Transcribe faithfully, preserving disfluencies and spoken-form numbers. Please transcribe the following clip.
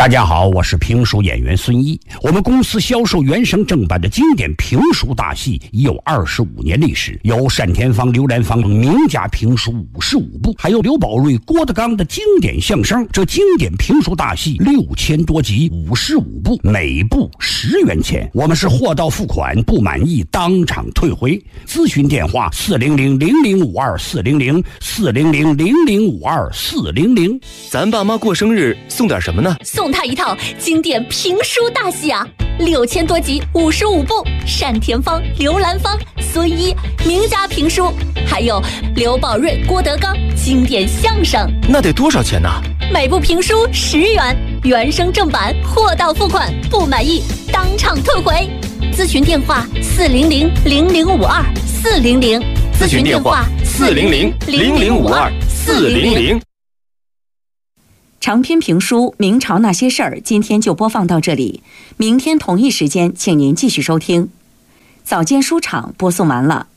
大家好，我是评书演员孙一。我们公司销售原声正版的经典评书大戏已有二十五年历史，有单田芳、刘兰芳名家评书五十五部，还有刘宝瑞、郭德纲的经典相声。这经典评书大戏六千多集，五十五部，每部十元钱。我们是货到付款，不满意当场退回。咨询电话：四零零零零五二四零零四零零零零五二四零零。 咱爸妈过生日送点什么呢？ 送他一套经典评书大戏啊，六千多集，五十五部，单田芳、刘兰芳、孙一名家评书，还有刘宝瑞、郭德纲经典相声。 那得多少钱呢？ 每部评书十元，原声正版，货到付款，不满意当场退回。咨询电话：四零零零零五二四零零。 咨询电话：四零零零零五二四零零。 长篇评书《明朝那些事儿》今天就播放到这里，明天同一时间请您继续收听。早间书场播送完了。